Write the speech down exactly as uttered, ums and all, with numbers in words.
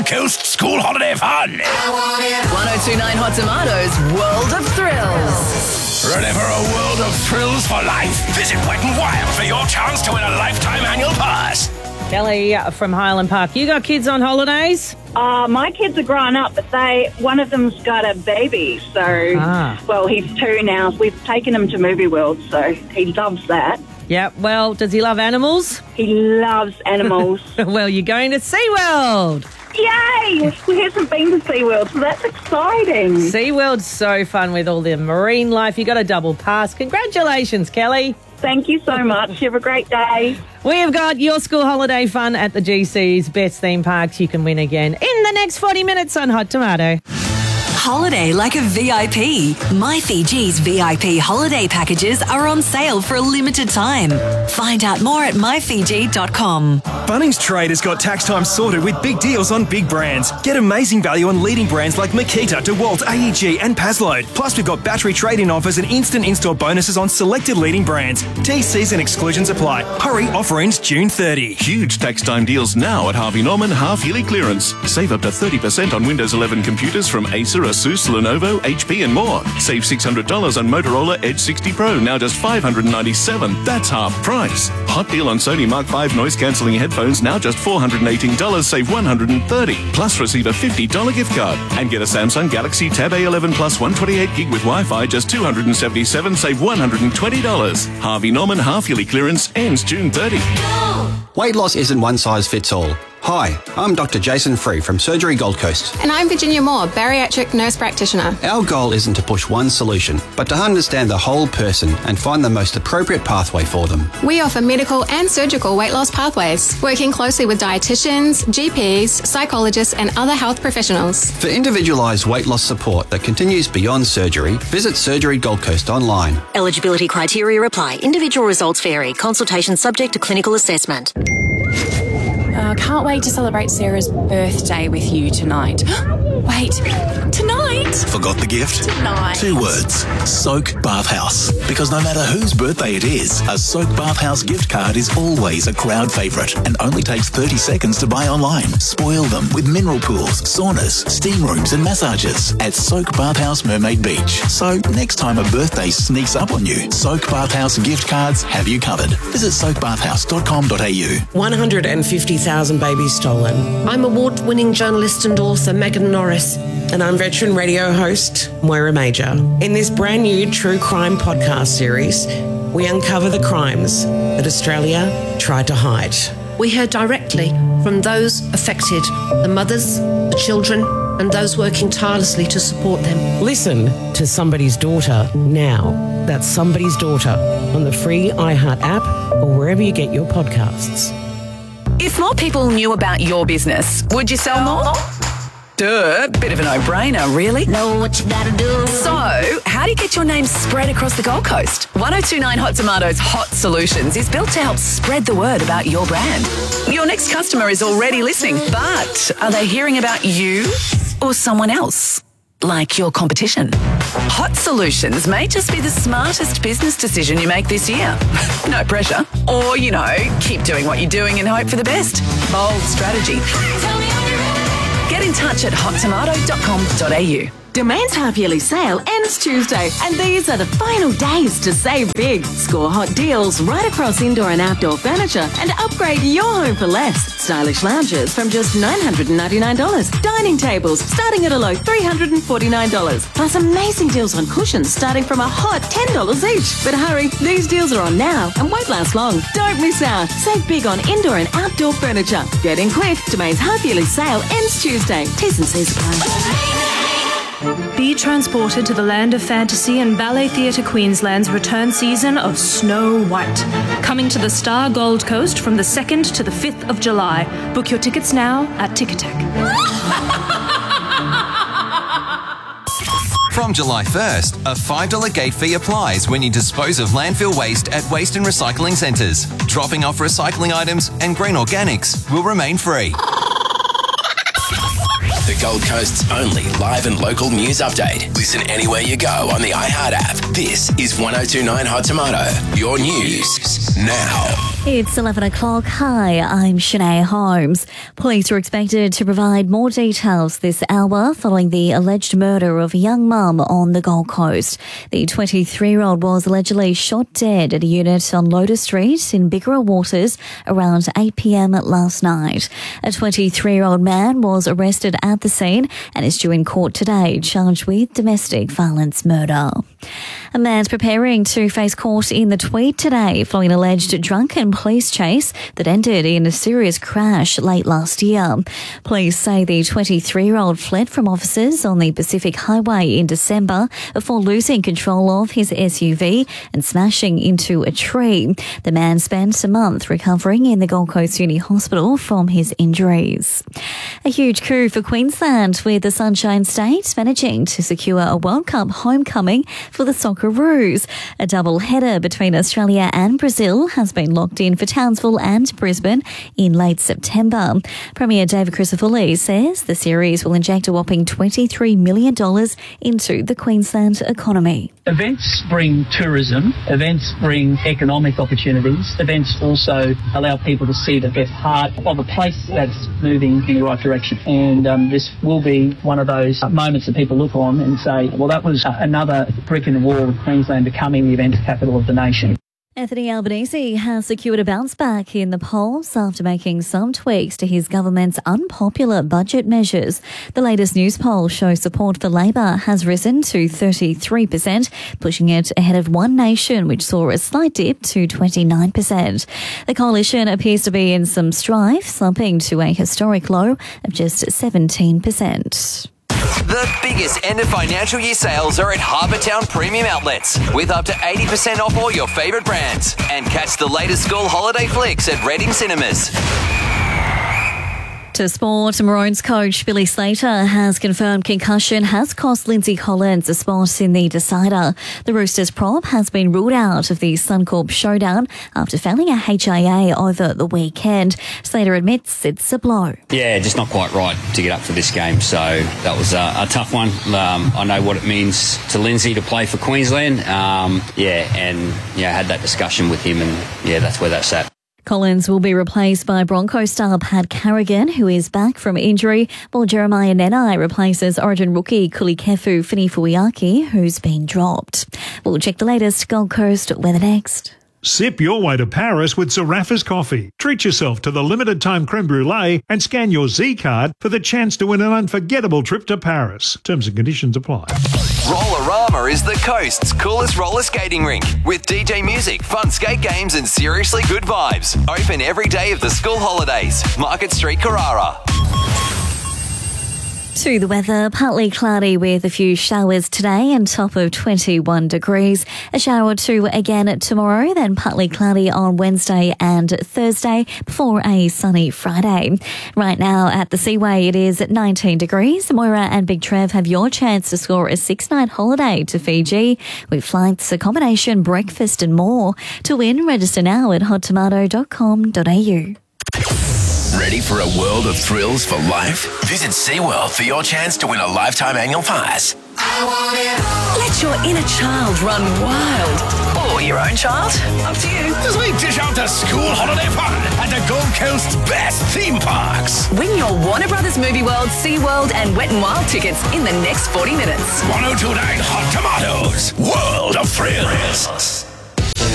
Coast school holiday fun. one oh two point nine Hot Tomatoes World of Thrills. Ready for a world of thrills for life? Visit Wet n Wild for your chance to win a lifetime annual pass. Kelly from Highland Park. You got kids on holidays? Uh, my kids are grown up, but they one of them's got a baby. So, Ah. well, he's two now. We've taken him to Movie World, so he loves that. Yeah, well, does he love animals? He loves animals. Well, you're going to SeaWorld. Yay! He hasn't been to SeaWorld, so that's exciting. SeaWorld's so fun with all the marine life. You got a double pass. Congratulations, Kelly. Thank you so much. Have a great day. We have got your school holiday fun at the G C's best theme parks. You can win again in the next forty minutes on Hot Tomato. Holiday like a V I P. My Fiji's V I P holiday packages are on sale for a limited time. Find out more at my fiji dot com. Bunnings Trade has got tax time sorted with big deals on big brands. Get amazing value on leading brands like Makita, DeWalt, A E G and Pazload. Plus, we've got battery trade-in offers and instant in-store bonuses on selected leading brands. T Cs and exclusions apply. Hurry, offer ends June thirtieth. Huge tax time deals now at Harvey Norman half-yearly clearance. Save up to thirty percent on Windows eleven computers from Acer, Asus, Lenovo, H P and more. Save six hundred dollars on Motorola Edge sixty Pro, now just five hundred ninety-seven dollars. That's half price. Hot deal on Sony Mark five noise-cancelling headphones, now just four hundred eighteen dollars, save one hundred thirty dollars. Plus receive a fifty dollars gift card. And get a Samsung Galaxy Tab A eleven Plus one twenty-eight gig with Wi-Fi, just two hundred seventy-seven dollars, save one hundred twenty dollars. Harvey Norman half-yearly clearance ends June thirtieth. Weight loss isn't one size fits all. Hi, I'm Doctor Jason Free from Surgery Gold Coast. And I'm Virginia Moore, bariatric nurse practitioner. Our goal isn't to push one solution, but to understand the whole person and find the most appropriate pathway for them. We offer medical and surgical weight loss pathways, working closely with dietitians, G Ps, psychologists and other health professionals. For individualised weight loss support that continues beyond surgery, visit Surgery Gold Coast online. Eligibility criteria apply. Individual results vary. Consultation subject to clinical assessment. I uh, can't wait to celebrate Sarah's birthday with you tonight. Wait, tonight? Forgot the gift? Tonight. Two words. Soak Bathhouse. Because no matter whose birthday it is, a Soak Bathhouse gift card is always a crowd favourite and only takes thirty seconds to buy online. Spoil them with mineral pools, saunas, steam rooms and massages at Soak Bathhouse Mermaid Beach. So next time a birthday sneaks up on you, Soak Bathhouse gift cards have you covered. Visit soak bathhouse dot com dot a u. one hundred fifty thousand babies stolen. I'm award-winning journalist and author Megan Norris, and I'm veteran radio host Moira Major. In this brand new true crime podcast series, we uncover the crimes that Australia tried to hide. We heard directly from those affected, the mothers, the children, and those working tirelessly to support them. Listen to Somebody's Daughter now. That's Somebody's Daughter on the free iHeart app or wherever you get your podcasts. If more people knew about your business, would you sell more? Duh, bit of a no-brainer, really. Know what you gotta do. So, how do you get your name spread across the Gold Coast? one oh two point nine Hot Tomatoes Hot Solutions is built to help spread the word about your brand. Your next customer is already listening, but are they hearing about you or someone else? Like your competition. Hot Solutions may just be the smartest business decision you make this year. No pressure. Or, you know, keep doing what you're doing and hope for the best. Bold strategy. Get in touch at hot tomato dot com dot a u. Domain's half-yearly sale ends Tuesday, and these are the final days to save big. Score hot deals right across indoor and outdoor furniture and upgrade your home for less. Stylish lounges from just nine hundred ninety-nine dollars. Dining tables starting at a low three hundred forty-nine dollars. Plus amazing deals on cushions starting from a hot ten dollars each. But hurry, these deals are on now and won't last long. Don't miss out. Save big on indoor and outdoor furniture. Get in quick. Domain's half-yearly sale ends Tuesday. T's and C's apply. Be transported to the land of fantasy and Ballet Theatre Queensland's return season of Snow White. Coming to the Star Gold Coast from the second to the fifth of July. Book your tickets now at Ticketek. From July first, a five dollars gate fee applies when you dispose of landfill waste at waste and recycling centres. Dropping off recycling items and green organics will remain free. The Gold Coast's only live and local news update. Listen anywhere you go on the iHeart app. This is one oh two point nine Hot Tomato. Your news now. It's eleven o'clock. Hi, I'm Shanae Holmes. Police are expected to provide more details this hour following the alleged murder of a young mum on the Gold Coast. The twenty-three-year-old was allegedly shot dead at a unit on Lotus Street in Biggerah Waters around eight p.m. last night. A twenty-three-year-old man was arrested at the scene and is due in court today, charged with domestic violence murder. A man's preparing to face court in the Tweed today following an alleged drunken police chase that ended in a serious crash late last year. Police say the twenty-three-year-old fled from officers on the Pacific Highway in December before losing control of his S U V and smashing into a tree. The man spent a month recovering in the Gold Coast Uni Hospital from his injuries. A huge coup for Queensland, with the Sunshine State managing to secure a World Cup homecoming for the Socceroos. A double header between Australia and Brazil has been locked in for Townsville and Brisbane in late September. Premier David Crisafulli says the series will inject a whopping twenty-three million dollars into the Queensland economy. Events bring tourism, events bring economic opportunities, events also allow people to see that they're part of a place that's moving in the right direction. And um, this will be one of those moments that people look on and say, well, that was another brick in the wall of Queensland becoming the events capital of the nation. Anthony Albanese has secured a bounce back in the polls after making some tweaks to his government's unpopular budget measures. The latest news poll shows support for Labor has risen to thirty-three percent, pushing it ahead of One Nation, which saw a slight dip to twenty-nine percent. The coalition appears to be in some strife, slumping to a historic low of just seventeen percent. The biggest end of financial year sales are at Harbour Town Premium Outlets, with up to eighty percent off all your favourite brands. And catch the latest school holiday flicks at Reading Cinemas. To sport, Maroons coach Billy Slater has confirmed concussion has cost Lindsay Collins a spot in the decider. The Roosters prop has been ruled out of the Suncorp showdown after failing a H I A over the weekend. Slater admits it's a blow. Yeah, just not quite right to get up for this game, so that was a, a tough one. Um, I know what it means to Lindsay to play for Queensland. Um, yeah, and yeah, I had that discussion with him, and yeah, that's where that's at. Collins will be replaced by Broncos star Pat Carrigan, who is back from injury, while Jeremiah Nenai replaces Origin rookie Kulikefu Finifuiaki, who's been dropped. We'll check the latest Gold Coast weather next. Sip your way to Paris with Zaraffa's coffee. Treat yourself to the limited time creme brulee and scan your Z card for the chance to win an unforgettable trip to Paris. Terms and conditions apply. Rollerama is the coast's coolest roller skating rink, with D J music, fun skate games and seriously good vibes. Open every day of the school holidays. Market Street, Carrara. To the weather, partly cloudy with a few showers today and top of twenty-one degrees. A shower or two again tomorrow, then partly cloudy on Wednesday and Thursday before a sunny Friday. Right now at the Seaway, it is at nineteen degrees. Moira and Big Trev have your chance to score a six-night holiday to Fiji with flights, accommodation, breakfast and more. To win, register now at hot tomato dot com dot a u. Ready for a world of thrills for life? Visit SeaWorld for your chance to win a lifetime annual pass. Let your inner child run wild. Or your own child. Up to you. As we dish out the school holiday fun at the Gold Coast's best theme parks. Win your Warner Brothers Movie World, SeaWorld and Wet n Wild tickets in the next forty minutes. one oh two point nine Hot Tomatoes. World of Thrills.